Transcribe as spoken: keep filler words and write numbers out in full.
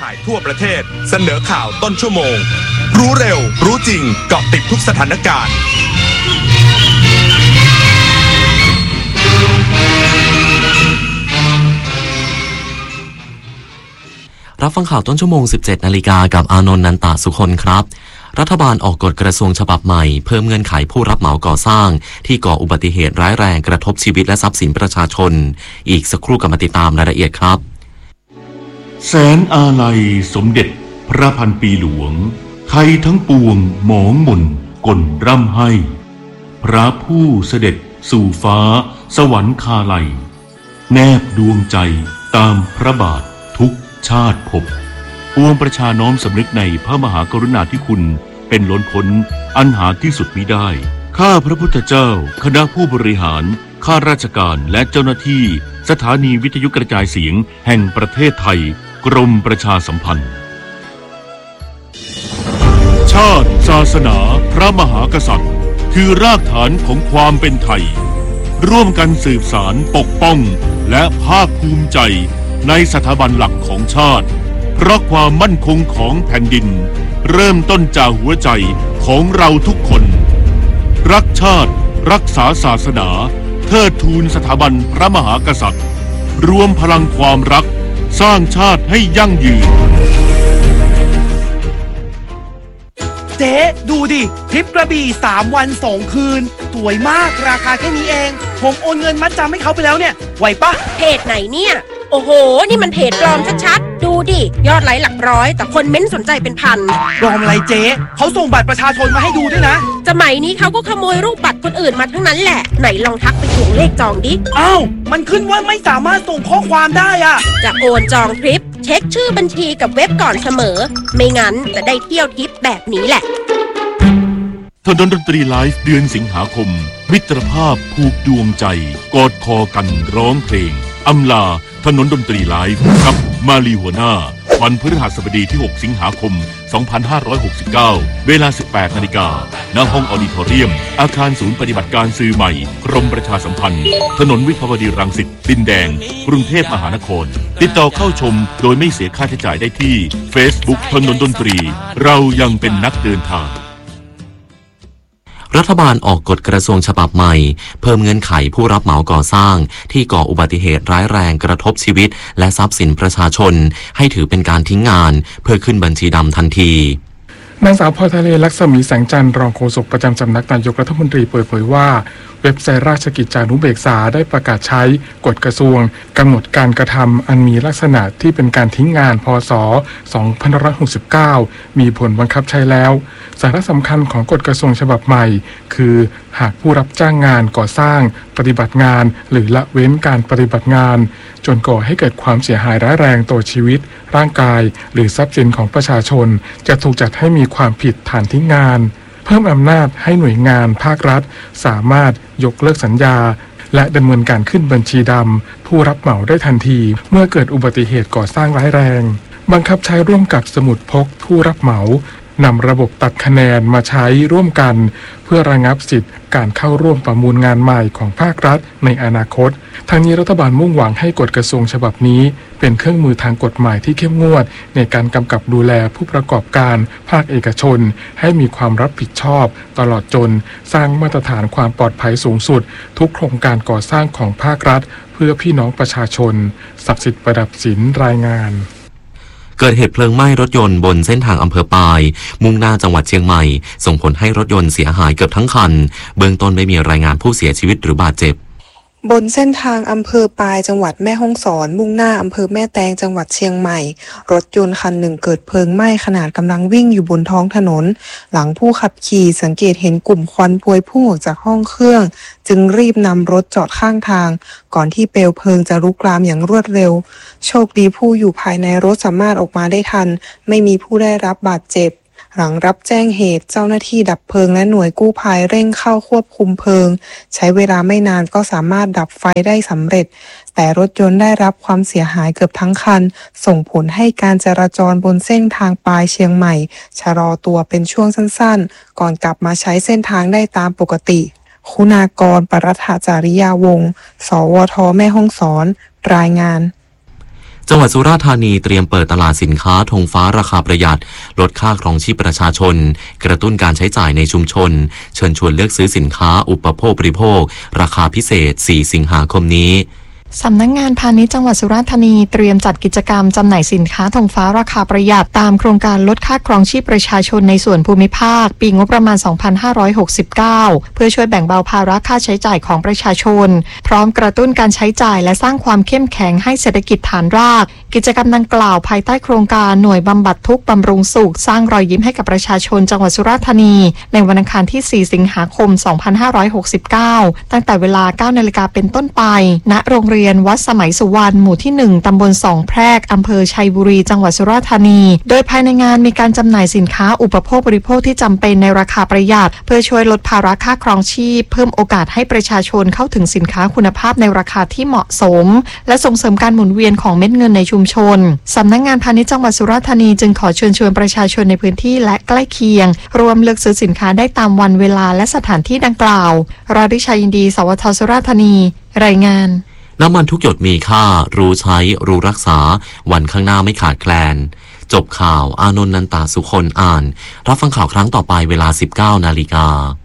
ข่ายทั่วประเทศเสนอข่าวต้นชั่วโมงรู้เร็วรู้จริงเกาะติดทุกสถานการณ์รับฟังข่าวต้นชั่วโมง สิบเจ็ดนาฬิกากับอานนท์ นันตะสุคนครับรัฐบาลออกกฎกระทรวงฉบับใหม่เพิ่มเงื่อนไขผู้รับเหมาก่อสร้างที่ก่ออุบัติเหตุร้ายแรงกระทบชีวิตและทรัพย์สินประชาชนอีกสักครู่กลับมาติดตามรายละเอียดครับแสนอาลัยสมเด็จพระพันปีหลวงไทยทั้งปวงหมองหม่นก่นร่ำให้พระผู้เสด็จสู่ฟ้าสวรรคาลัยแนบดวงใจตามพระบาททุกชาติภพปวงประชาน้อมสำนึกในพระมหากรุณาธิคุณเป็นล้นพ้นอันหาที่สุดมิได้ข้าพระพุทธเจ้าคณะผู้บริหารข้าราชการและเจ้าหน้าที่สถานีวิทยุกระจายเสียงแห่งประเทศไทยกรมประชาสัมพันธ์ชาติศาสนาพระมหากษัตริย์คือรากฐานของความเป็นไทยร่วมกันสืบสานปกป้องและภาคภูมิใจในสถาบันหลักของชาติเพราะความมั่นคงของแผ่นดินเริ่มต้นจากหัวใจของเราทุกคนรักชาติรักษาศาสนาเทิดทูนสถาบันพระมหากษัตริย์รวมพลังความรักสร้างชาติให้ยั่งยืนเจ๊ดูดิทริปกระบี่สามวันสองคืนสวยมากราคาแค่นี้เองผมโอนเงินมัดจำให้เขาไปแล้วเนี่ยไหวปะเพจไหนเนี่ยโอ้โหนี่มันเพจปลอมชัดๆดูดิยอดไลค์หลักร้อยแต่คนเม้นสนใจเป็นพันปลอมอะไรเจ๊เขาส่งบัตรประชาชนมาให้ดูด้วยนะสมัยนี้เขาก็ขโมยรูปบัตรคนอื่นมาทั้งนั้นแหละไหนลองทักไปทวงเลขจองดิอ้าวมันขึ้นว่าไม่สามารถส่งข้อความได้อะจะโอนจองทริปเช็คชื่อบัญชีกับเว็บก่อนเสมอไม่งั้นจะได้เที่ยวทริปแบบนี้แหละถนนดนตรีไลฟ์เดือนสิงหาคมมิตรภาพผูกดวงใจกอดคอกันร้องเพลงอำลาถนนดนตรีไลฟ์กับมาลีหัวหน้าวันพฤหัสบดีที่หกสิงหาคมสองพันห้าร้อยหกสิบเก้าเวลา สิบแปดนาฬิกา ณ ห้องออดิทอเรียมอาคารศูนย์ปฏิบัติการสื่อใหม่กรมประชาสัมพันธ์ถนนวิภาวดีรังสิตดินแดงกรุงเทพมหานครติดต่อเข้าชมโดยไม่เสียค่าใช้จ่ายได้ที่ Facebook ถนนดนตรีเรายังเป็นนักเดินทางรัฐบาลออกกฎกระทรวงฉบับใหม่เพิ่มเงื่อนไขผู้รับเหมาก่อสร้างที่ก่ออุบัติเหตุร้ายแรงกระทบชีวิตและทรัพย์สินประชาชนให้ถือเป็นการทิ้งงานเพื่อขึ้นบัญชีดำทันทีนางสาวพรทะเลลักษมีแสงจันทร์รองโฆษกประจำสำนักนายกรัฐมนตรีเปิดเผยว่าเว็บไซต์ราชกิจจานุเบกษาได้ประกาศใช้กฎกระทรวงกำหนดการกระทำอันมีลักษณะที่เป็นการทิ้งงานพ.ศ. สองพันห้าร้อยหกสิบเก้ามีผลบังคับใช้แล้วสาระสำคัญของกฎกระทรวงฉบับใหม่คือหากผู้รับจ้างงานก่อสร้างปฏิบัติงานหรือละเว้นการปฏิบัติงานจนก่อให้เกิดความเสียหายร้ายแรงต่อชีวิตร่างกายหรือทรัพย์สินของประชาชนจะถูกจัดให้มีความผิดฐานทิ้งงานเพิ่มอำนาจให้หน่วยงานภาครัฐสามารถยกเลิกสัญญาและดำเนินการขึ้นบัญชีดำผู้รับเหมาได้ทันทีเมื่อเกิดอุบัติเหตุก่อสร้างร้ายแรงบังคับใช้ร่วมกับสมุดพกผู้รับเหมานำระบบตัดคะแนนมาใช้ร่วมกันเพื่อระงับสิทธิ์การเข้าร่วมประมูลงานใหม่ของภาครัฐในอนาคตทางนี้รัฐบาลมุ่งหวังให้กฎกระทรวงฉบับนี้เป็นเครื่องมือทางกฎหมายที่เข้มงวดในการกำกับดูแลผู้ประกอบการภาคเอกชนให้มีความรับผิดชอบตลอดจนสร้างมาตรฐานความปลอดภัยสูงสุดทุกโครงการก่อสร้างของภาครัฐเพื่อพี่น้องประชาชนศักดิ์สิทธิ์ประดับศิลป์รายงานเกิดเหตุเพลิงไหม้รถยนต์บนเส้นทางอำเภอปายมุ่งหน้าจังหวัดเชียงใหม่ส่งผลให้รถยนต์เสียหายเกือบทั้งคันเบื้องต้นไม่มีรายงานผู้เสียชีวิตหรือบาดเจ็บบนเส้นทางอำเภอปายจังหวัดแม่ฮ่องสอนมุ่งหน้าอำเภอแม่แตงจังหวัดเชียงใหม่รถยนต์คันหนึ่งเกิดเพลิงไหม้ขณะกำลังวิ่งอยู่บนท้องถนนหลังผู้ขับขี่สังเกตเห็นกลุ่มควันพวยพุ่งออกจากห้องเครื่องจึงรีบนำรถจอดข้างทางก่อนที่เปลวเพลิงจะลุกลามอย่างรวดเร็วโชคดีผู้อยู่ภายในรถสามารถออกมาได้ทันไม่มีผู้ได้รับบาดเจ็บหลังรับแจ้งเหตุเจ้าหน้าที่ดับเพลิงและหน่วยกู้ภัยเร่งเข้าควบคุมเพลิงใช้เวลาไม่นานก็สามารถดับไฟได้สำเร็จแต่รถยนต์ได้รับความเสียหายเกือบทั้งคันส่งผลให้การจราจรบนเส้นทางปายเชียงใหม่ชะลอตัวเป็นช่วงสั้นๆก่อนกลับมาใช้เส้นทางได้ตามปกติคุณากร ปรัฐจาริยาวงศ์ สวท แม่ฮ่องสอนรายงานจังหวัดสุราษฎร์ธานีเตรียมเปิดตลาดสินค้าธงฟ้าราคาประหยัดลดค่าครองชีพประชาชนกระตุ้นการใช้จ่ายในชุมชนเชิญชวนเลือกซื้อสินค้าอุปโภคบริโภคราคาพิเศษสี่สิงหาคมนี้สำนักงานพาณิชย์จังหวัดสุราษฎร์ธานีเตรียมจัดกิจกรรมจำหน่ายสินค้าธงฟ้าราคาประหยัดตามโครงการลดค่าครองชีพประชาชนในส่วนภูมิภาคปีงบประมาณ สองพันห้าร้อยหกสิบเก้า เพื่อช่วยแบ่งเบาภาระค่าใช้จ่ายของประชาชนพร้อมกระตุ้นการใช้จ่ายและสร้างความเข้มแข็งให้เศรษฐกิจฐานรากกิจกรรมดังกล่าวภายใต้โครงการหน่วยบำบัดทุกข์บำรุงสุขสร้างรอยยิ้มให้กับประชาชนจังหวัดสุราษฎร์ธานีในวันอังคารที่สี่สิงหาคมสองพันห้าร้อยหกสิบเก้าตั้งแต่เวลา เก้านาฬิกาเป็นต้นไปณโรงเรียนวัดสมัยสุวรรณหมู่ที่หนึ่งตำบลสองแพรกอำเภอชัยบุรีจังหวัดสุราษฎร์ธานีโดยภายในงานมีการจำหน่ายสินค้าอุปโภคบริโภคที่จำเป็นในราคาประหยัดเพื่อช่วยลดภาระค่าครองชีพเพิ่มโอกาสให้ประชาชนเข้าถึงสินค้าคุณภาพในราคาที่เหมาะสมและส่งเสริมการหมุนเวียนของเม็ดเงินในชุมชนสำนักงานพาณิชย์จังหวัดสุราษฎร์ธานีจึงขอเชิญชวนประชาชนในพื้นที่และใกล้เคียงรวมเลือกซื้อสินค้าได้ตามวันเวลาและสถานที่ดังกล่าวราดิชัยยินดีสวทสุราษฎร์ธานีรายงานน้ำมันทุกหยดมีค่ารู้ใช้รู้รักษาวันข้างหน้าไม่ขาดแคลนจบข่าวอานนท์นันตาสุคนอ่านรับฟังข่าวครั้งต่อไปเวลา สิบเก้านาฬิกา